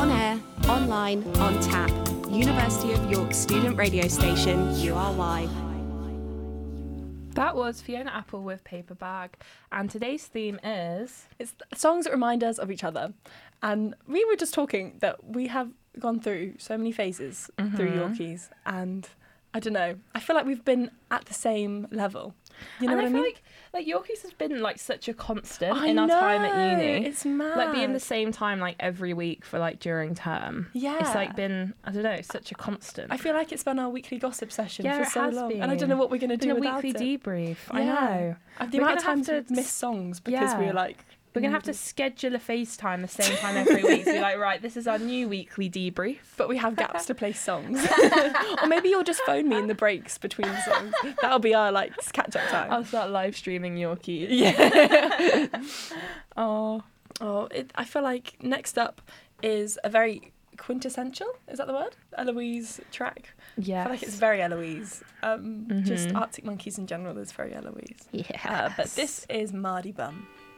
On air, online, on tap. University of York student radio station, URY. That was Fiona Apple with Paper Bag, and today's theme is... It's songs that remind us of each other. And we were just talking that we have gone through so many phases through Yorkies, and I don't know, I feel like we've been at the same level. You know and what I feel mean? like Yorkies has been like such a constant in our time at uni. It's mad. Like being the same time like every week for like during term. Yeah. It's like been, I don't know, such a constant. I feel like it's been our weekly gossip session Yeah, for it so has long. been. And I don't know what we're going to do a without weekly it. debrief. Yeah. I know. The We're amount of gonna times have to we've missed songs because we were like... We're going to have to schedule a FaceTime the same time every week. So be like, right, this is our new weekly debrief. But we have gaps to play songs. Or maybe you'll just phone me in the breaks between songs. That'll be our like catch-up time. I'll start live streaming Yorkie. Yeah. I feel like next up is a very quintessential, is that the word? Eloise track. Yeah. I feel like it's very Eloise. Just Arctic Monkeys in general is very Eloise. Yeah. But this is Mardy Bum.